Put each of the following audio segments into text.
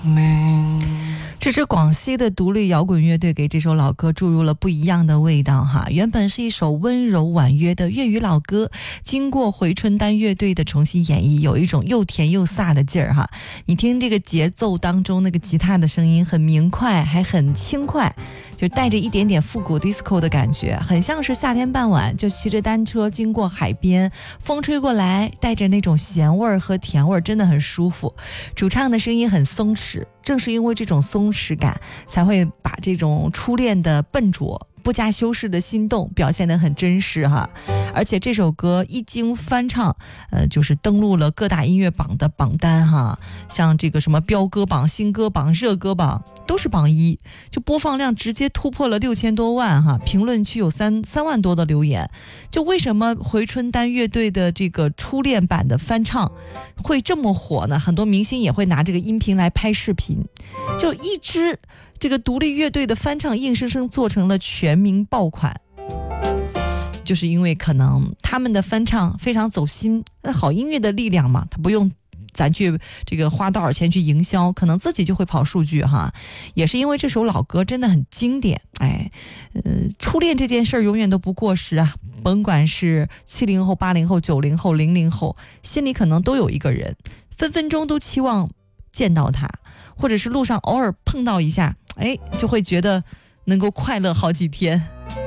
这支广西的独立摇滚乐队给这首老歌注入了不一样的味道哈。原本是一首温柔婉约的粤语老歌，经过回春丹乐队的重新演绎，有一种又甜又飒的劲儿哈。你听这个节奏当中那个吉他的声音很明快，还很轻快，就带着一点点复古 disco 的感觉，很像是夏天傍晚就骑着单车经过海边，风吹过来，带着那种咸味儿和甜味儿，真的很舒服。主唱的声音很松弛，正是因为这种松弛感，才会把这种初恋的笨拙不加修饰的心动表现得很真实哈。而且这首歌一经翻唱，就是登陆了各大音乐榜的榜单哈，像这个什么飙歌榜、新歌榜、热歌榜都是榜一，就播放量直接突破了6000多万哈，评论区有3万多的留言。就为什么回春丹乐队的这个初恋版的翻唱会这么火呢？很多明星也会拿这个音频来拍视频，就一支这个独立乐队的翻唱硬生生做成了全民爆款，就是因为可能他们的翻唱非常走心，好音乐的力量嘛，他不用咱去这个花多少钱去营销，可能自己就会跑数据哈。也是因为这首老歌真的很经典，初恋这件事儿永远都不过时啊。甭管是70后、80后、90后、00后，心里可能都有一个人，分分钟都期望见到他，或者是路上偶尔碰到一下，就会觉得能够快乐好几天。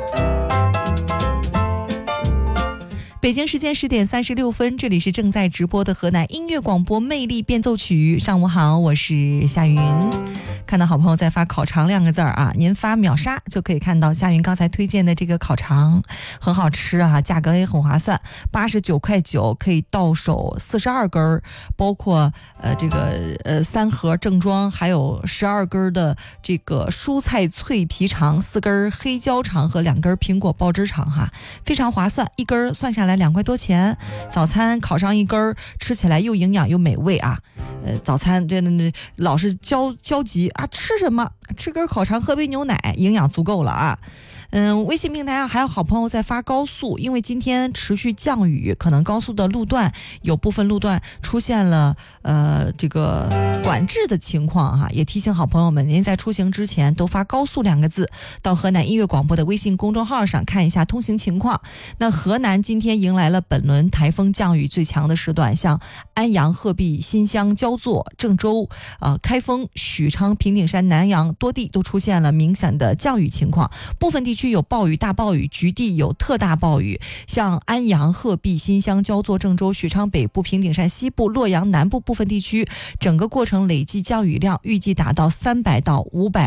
北京时间10点36分，这里是正在直播的河南音乐广播魅力变奏曲。上午好，我是夏云。看到好朋友在发烤肠2个字啊，您发秒杀就可以看到夏云刚才推荐的这个烤肠，很好吃啊，价格也很划算，89.9块可以到手42根，包括这个3盒正装，还有12根的这个蔬菜脆皮肠，4根黑椒肠和2根苹果爆汁肠哈，非常划算，一根算下来2块多钱，早餐烤上一根，吃起来又营养又美味啊。早餐真的老是焦急啊，吃什么？吃根烤肠，喝杯牛奶，营养足够了啊。微信平台上还有好朋友在发高速，因为今天持续降雨，可能高速的路段有部分路段出现了这个管制的情况哈，也提醒好朋友们，您在出行之前都发高速2个字到河南音乐广播的微信公众号上看一下通行情况。那河南今天迎来了本轮台风降雨最强的时段，像安阳、鹤壁、新乡、焦作、郑州、开封、许昌、平顶山、南阳多地都出现了明显的降雨情况，部分地区有暴雨、大暴雨，局地有特大暴雨。像安阳、鹤壁、新乡、焦作、郑州、许昌北部、平顶山西部、洛阳南部部分地区，整个过程累计降雨量预计达到300到500